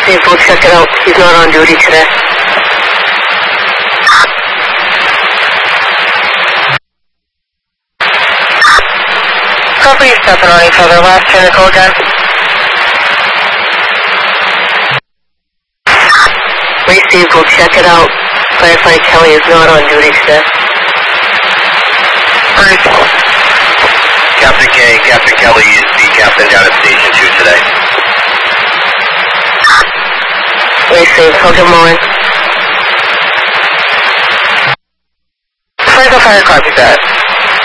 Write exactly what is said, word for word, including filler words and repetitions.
Received, we'll check it out. He's not on duty today. Copy, stepping on each other. Last turn to go again. Received, we'll check it out. Firefighter Kelly is not on duty today. Captain K, Captain Kelly is the captain down at Station two today. Received, I'll give him a ring. Fire, fire, copy that.